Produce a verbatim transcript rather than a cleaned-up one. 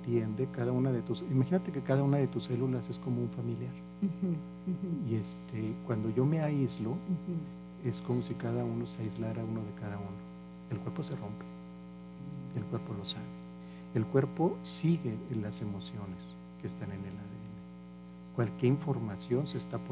entiende cada una de tus, imagínate que cada una de tus células es como un familiar. Ujú, ujú. Y este, cuando yo me aíslo, Ujú. es como si cada uno se aislara uno de cada uno. El cuerpo se rompe, el cuerpo lo sabe. El cuerpo sigue en las emociones que están en el A D N. Cualquier información se está